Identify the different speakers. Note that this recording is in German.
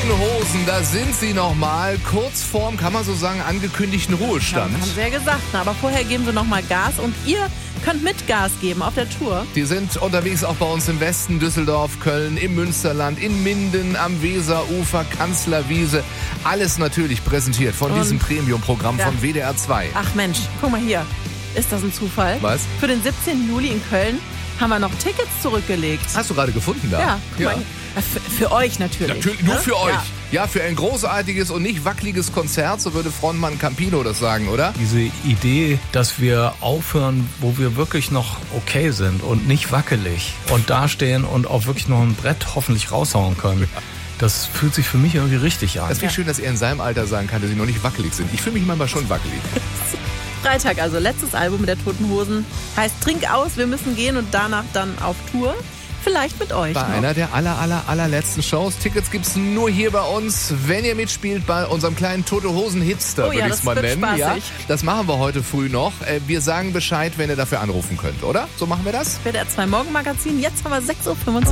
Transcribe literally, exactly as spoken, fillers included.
Speaker 1: Toten Hosen, da sind sie nochmal. Kurz vorm, kann man so sagen, angekündigten Ruhestand.
Speaker 2: Ja, haben sie ja gesagt. Na, aber vorher geben wir nochmal Gas und ihr könnt mit Gas geben auf der Tour.
Speaker 1: Die sind unterwegs auch bei uns im Westen, Düsseldorf, Köln, im Münsterland, in Minden, am Weserufer, Kanzlerwiese. Alles natürlich präsentiert von
Speaker 2: und,
Speaker 1: diesem Premium-Programm
Speaker 2: ja.
Speaker 1: von W D R zwei.
Speaker 2: Ach Mensch, guck mal hier. Ist das ein Zufall?
Speaker 1: Was?
Speaker 2: Für den siebzehnten Juli in Köln haben wir noch Tickets zurückgelegt.
Speaker 1: Hast du gerade gefunden da?
Speaker 2: Ja, guck
Speaker 1: ja.
Speaker 2: mal. Für, für euch natürlich.
Speaker 1: Natürlich, nur
Speaker 2: ne?
Speaker 1: für euch.
Speaker 2: Ja.
Speaker 1: Ja, für ein großartiges und nicht wackeliges Konzert, so würde Frontmann Campino das sagen, oder?
Speaker 3: Diese Idee, dass wir aufhören, wo wir wirklich noch okay sind und nicht wackelig und dastehen und auch wirklich noch ein Brett hoffentlich raushauen können. Das fühlt sich für mich irgendwie richtig an.
Speaker 1: Es ist ja. schön, dass er in seinem Alter sagen kann, dass sie noch nicht wackelig sind. Ich fühle mich manchmal schon wackelig.
Speaker 2: Freitag, also letztes Album der Toten Hosen, heißt Trink aus, wir müssen gehen und danach dann auf Tour. Vielleicht mit euch.
Speaker 1: Bei
Speaker 2: noch.
Speaker 1: einer der aller, aller, allerletzten Shows. Tickets gibt's nur hier bei uns, wenn ihr mitspielt bei unserem kleinen Tote Hosen Hitster,
Speaker 2: oh,
Speaker 1: würde
Speaker 2: ja,
Speaker 1: ich es mal nennen.
Speaker 2: Spaßig.
Speaker 1: Ja, das machen wir heute früh noch. Wir sagen Bescheid, wenn ihr dafür anrufen könnt, oder? So machen wir das?
Speaker 2: W D R zwei Morgenmagazin, jetzt haben wir sechs Uhr fünfundzwanzig.